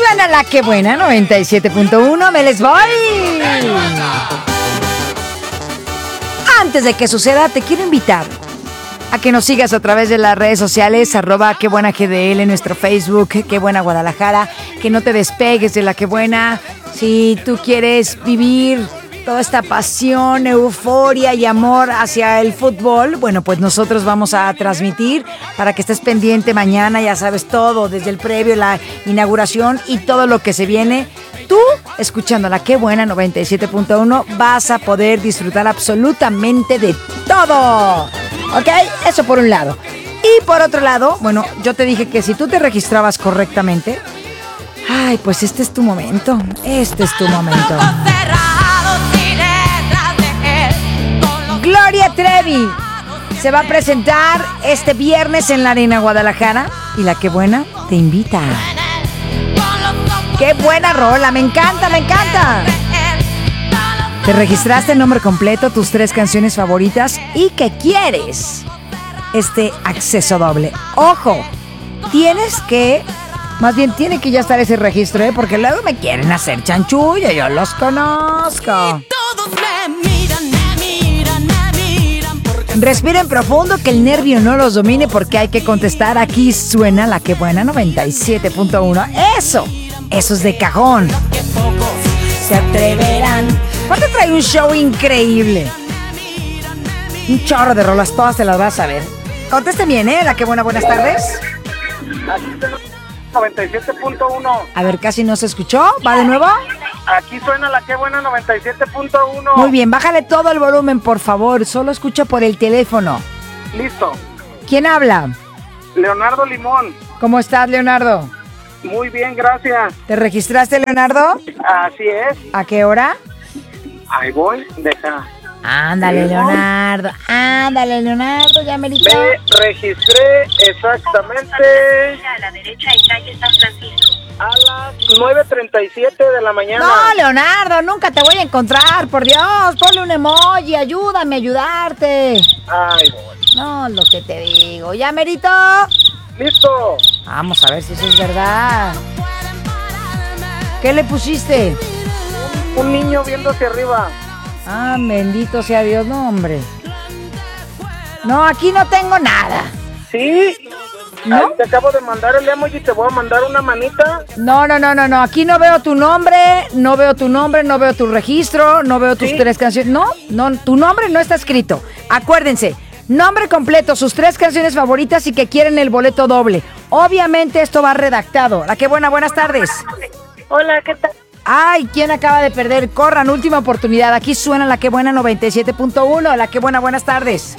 suena la que buena 97.1, me les voy. Antes de que suceda, te quiero invitar a que nos sigas a través de las redes sociales, @quebuenagdl en nuestro Facebook, Qué Buena Guadalajara, que no te despegues de la Qué Buena. Si tú quieres vivir toda esta pasión, euforia y amor hacia el fútbol, bueno, pues nosotros vamos a transmitir para que estés pendiente mañana, ya sabes todo, desde el previo, la inauguración y todo lo que se viene. Tú, escuchando la Qué Buena 97.1, vas a poder disfrutar absolutamente de todo. ¿Ok? Eso por un lado. Y por otro lado, bueno, yo te dije que si tú te registrabas correctamente, ay, pues este es tu momento. Este es tu momento. Gloria Trevi se va a presentar este viernes en la Arena Guadalajara y la Qué Buena te invita. ¡Qué buena rola! ¡Me encanta, me encanta! Te registraste el nombre completo, tus 3 canciones favoritas y que quieres este acceso doble. ¡Ojo! Más bien tiene que ya estar ese registro, porque luego me quieren hacer chanchullo, yo los conozco. Respiren profundo, que el nervio no los domine, porque hay que contestar. Aquí suena la Qué Buena 97.1. Eso es de cajón. Se atreverán. ¿Cuánto trae un show increíble? Un chorro de rolas, todas te las vas a ver. Contesten bien, la Qué Buena, buenas tardes. 97.1. A ver, casi no se escuchó. ¿Va de nuevo? Aquí suena la Qué Buena 97.1. Muy bien, bájale todo el volumen, por favor. Solo escucha por el teléfono. Listo. ¿Quién habla? Leonardo Limón. ¿Cómo estás, Leonardo? Muy bien, gracias. ¿Te registraste, Leonardo? Así es. ¿A qué hora? Ahí voy, deja. Ándale, Leonardo. Ándale, Leonardo, ya me dijo. Me registré exactamente a la derecha en calle San Francisco. a las 9:37 de la mañana. No, Leonardo, nunca te voy a encontrar, por Dios. Ponle un emoji, ayúdame a ayudarte. Ahí voy. No, lo que te digo. ¿Ya, Merito? Listo. Vamos a ver si eso es verdad. ¿Qué le pusiste? Un niño viendo hacia arriba. Ah, bendito sea Dios, no, hombre. No, aquí no tengo nada. ¿Sí? ¿No? Ahí te acabo de mandar el emoji, te voy a mandar una manita. No. Aquí no veo tu nombre, no veo tu registro, no veo tus 3 canciones. No, tu nombre no está escrito. Acuérdense, nombre completo, sus 3 canciones favoritas y que quieren el boleto doble. Obviamente esto va redactado. La Qué Buena, buenas tardes. Hola, ¿qué tal? Ay, ¿quién acaba de perder? Corran, última oportunidad. Aquí suena la Qué Buena 97.1. La Qué Buena, buenas tardes.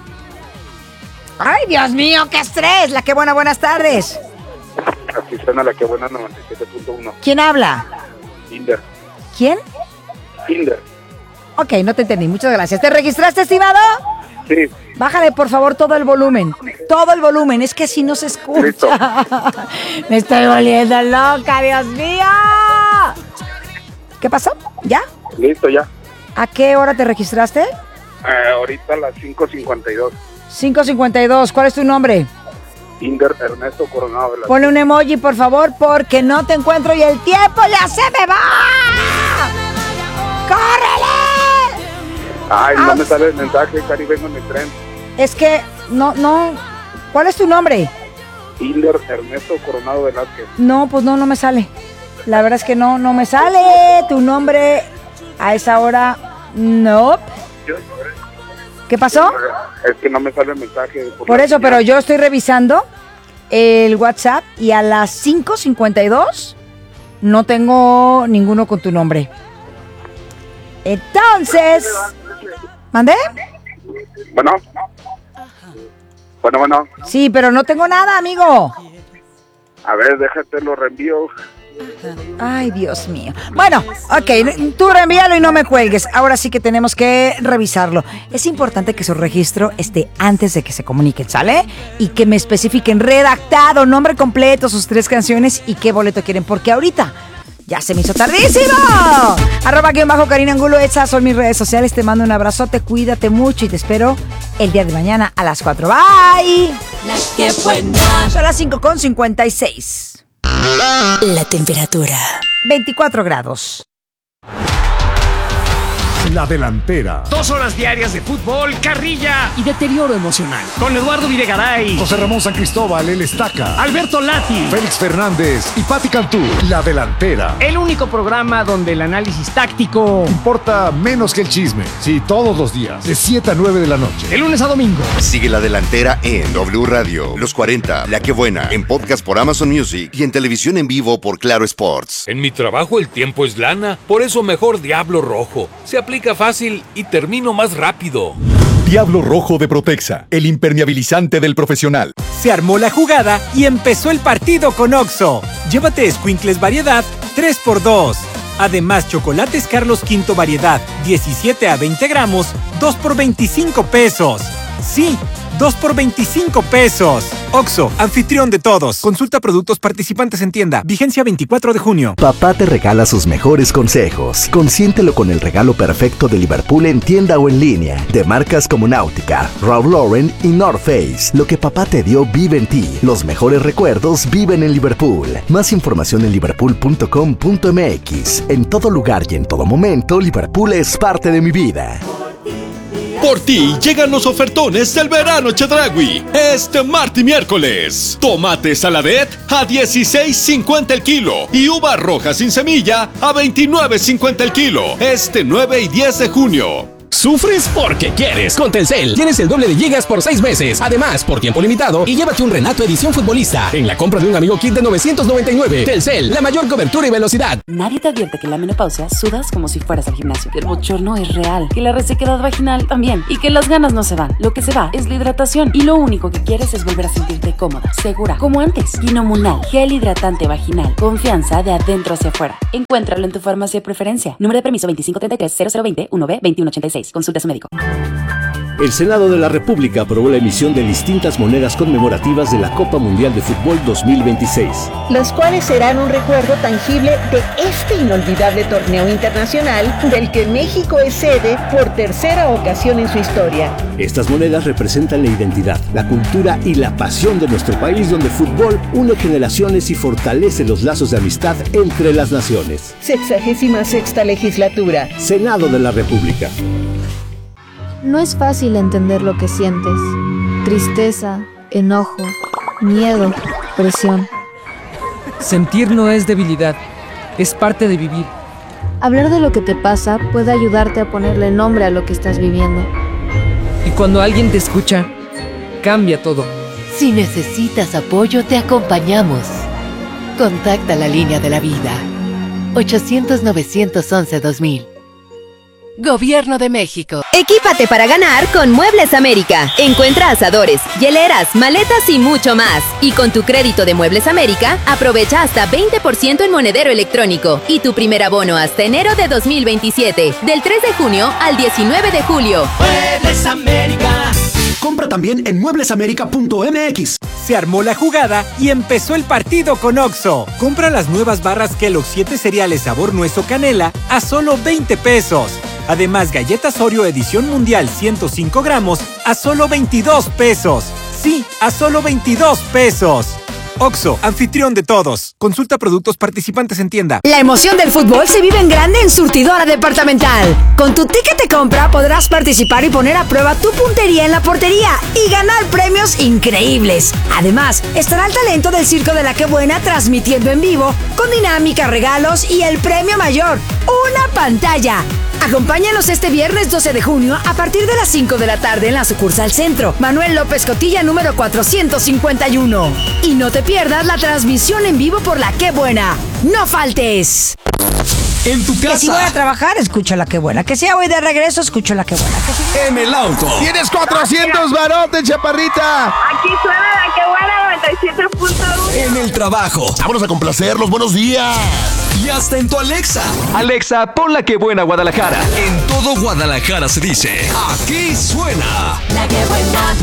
Ay, Dios mío, qué estrés. La Qué Buena, buenas tardes. Aquí suena la Qué Buena 97.1. ¿Quién habla? Inder. ¿Quién? Inder. Ok, no te entendí. Muchas gracias. ¿Te registraste, estimado? Sí. Bájale, por favor, todo el volumen. Todo el volumen. Es que así no se escucha. Listo. Me estoy volviendo loca, Dios mío. ¿Qué pasó? ¿Ya? Listo, ya. ¿A qué hora te registraste? Ahorita a las 5:52. 5:52. ¿Cuál es tu nombre? Inder Ernesto Coronado de la... Ponle un emoji, por favor, porque no te encuentro y el tiempo ya se me va. ¡Córrele! Ay, no me sale el mensaje, Cari, vengo en el tren. Es que, no. ¿Cuál es tu nombre? Inder Ernesto Coronado Velázquez. No, pues no me sale. La verdad es que no me sale tu nombre a esa hora. No. ¿Qué pasó? Es que no me sale el mensaje. Por eso, pero yo estoy revisando el WhatsApp y a las 5:52 no tengo ninguno con tu nombre. Entonces... ¿Mandé? Bueno. Sí, pero no tengo nada, amigo. A ver, déjate, lo reenvío. Ay, Dios mío. Bueno, ok, tú reenvíalo y no me cuelgues. Ahora sí que tenemos que revisarlo. Es importante que su registro esté antes de que se comuniquen, ¿sale? Y que me especifiquen redactado, nombre completo, sus 3 canciones y qué boleto quieren, porque ahorita ya se me hizo tardísimo. @Karina Angulo, esas son mis redes sociales. Te mando un abrazote, cuídate mucho y te espero el día de mañana a las 4. Bye. La Qué Buena. Son las 5:56. La temperatura. 24 grados. La delantera. 2 horas diarias de fútbol, carrilla y deterioro emocional. Con Eduardo Videgaray, José Ramón San Cristóbal, el Estaca. Alberto Lati, Félix Fernández y Pati Cantú. La delantera. El único programa donde el análisis táctico Importa menos que el chisme. Sí, todos los días, de 7 a 9 de la noche. de lunes a domingo. Sigue La Delantera en W Radio, Los 40, La Que Buena, en podcast por Amazon Music y en televisión en vivo por Claro Sports. En mi trabajo el tiempo es lana, por eso mejor Diablo Rojo. Se aplica fácil y termino más rápido. Diablo Rojo de Protexa, el impermeabilizante del profesional. Se armó la jugada y empezó el partido con Oxxo. Llévate Squinkles variedad 3x2. Además, chocolates Carlos V variedad 17 a 20 gramos, 2 por 25 pesos. Sí, 2 por 25 pesos. Oxxo, anfitrión de todos. Consulta productos participantes en tienda. Vigencia 24 de junio. Papá te regala sus mejores consejos. Consiéntelo con el regalo perfecto de Liverpool en tienda o en línea. De marcas como Náutica, Ralph Lauren y North Face. Lo que papá te dio vive en ti. Los mejores recuerdos viven en Liverpool. Más información en liverpool.com.mx. En todo lugar y en todo momento, Liverpool es parte de mi vida. Por ti llegan los ofertones del verano Chedraui. Este martes y miércoles. Tomate saladet a $16.50 el kilo. Y uvas rojas sin semilla a $29.50 el kilo. Este 9 y 10 de junio. ¿Sufres porque quieres? Con Telcel tienes el doble de gigas por 6 meses. Además, por tiempo limitado. Y llévate un Renato edición futbolista en la compra de un amigo kit de $999. Telcel, la mayor cobertura y velocidad. Nadie te advierte que en la menopausia sudas como si fueras al gimnasio. Que el bochorno es real. Que la resequedad vaginal también. Y que las ganas no se van. Lo que se va es la hidratación. Y lo único que quieres es volver a sentirte cómoda, segura, como antes. Quinomunal, gel hidratante vaginal. Confianza de adentro hacia afuera. Encuéntralo en tu farmacia de preferencia. Número de permiso 2533-0020-1B-2186. Consulta a su médico. El Senado de la República aprobó la emisión de distintas monedas conmemorativas de la Copa Mundial de Fútbol 2026. Las cuales serán un recuerdo tangible de este inolvidable torneo internacional del que México es sede por tercera ocasión en su historia. Estas monedas representan la identidad, la cultura y la pasión de nuestro país, donde el fútbol une generaciones y fortalece los lazos de amistad entre las naciones. 66ª legislatura. Senado de la República. No es fácil entender lo que sientes. Tristeza, enojo, miedo, presión. Sentir no es debilidad, es parte de vivir. Hablar de lo que te pasa puede ayudarte a ponerle nombre a lo que estás viviendo. Y cuando alguien te escucha, cambia todo. Si necesitas apoyo, te acompañamos. Contacta la línea de la vida. 800-911-2000. Gobierno de México. Equípate para ganar con Muebles América. Encuentra asadores, hieleras, maletas y mucho más. Y con tu crédito de Muebles América, aprovecha hasta 20% en monedero electrónico. Y tu primer abono hasta enero de 2027. Del 3 de junio al 19 de julio. Muebles América. Compra también en mueblesamerica.mx. Se armó la jugada y empezó el partido con Oxxo. Compra las nuevas barras Kellogg's 7 cereales sabor nuez o canela a solo 20 pesos. Además, galletas Oreo edición mundial 105 gramos a solo 22 pesos. Sí, a solo 22 pesos. Oxxo, anfitrión de todos. Consulta productos participantes en tienda. La emoción del fútbol se vive en grande en Surtidora Departamental. Con tu ticket de compra podrás participar y poner a prueba tu puntería en la portería y ganar premios increíbles. Además, estará el talento del Circo de la Que Buena transmitiendo en vivo con dinámica, regalos y el premio mayor, una pantalla. Acompáñanos este viernes 12 de junio a partir de las 5 de la tarde en la sucursal Centro, Manuel López Cotilla número 451. Y no te pierdas la transmisión en vivo por La Que Buena. ¡No faltes! En tu casa. Que si voy a trabajar, escucho La Que Buena. Que si ya voy de regreso, escucho La Que Buena. En el auto. Tienes 400 barotes, chaparrita. Aquí suena La Que Buena 97.1. En el trabajo. Vámonos a complacerlos. Buenos días. Y hasta en tu Alexa. Alexa, pon La Que Buena Guadalajara. En todo Guadalajara se dice, aquí suena La Que Buena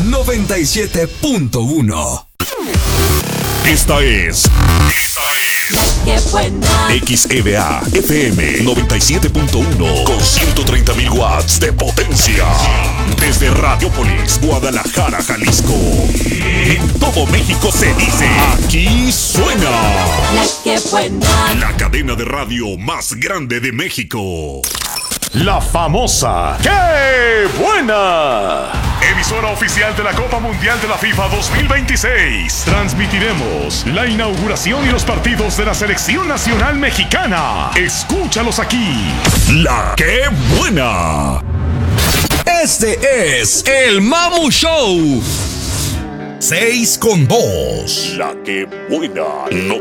97.1. Esta es La Que Buena XEBA FM 97.1 con 130,000 watts de potencia. Desde Radiopolis, Guadalajara, Jalisco. En todo México se dice, aquí suena La ¡Qué buena! La cadena de radio más grande de México. La famosa ¡Qué buena! Emisora oficial de la Copa Mundial de la FIFA 2026. Transmitiremos la inauguración y los partidos de la Selección Nacional Mexicana. Escúchalos aquí. La ¡Qué buena! Este es el Mamu Show. 6 con 2. La ¡Qué buena!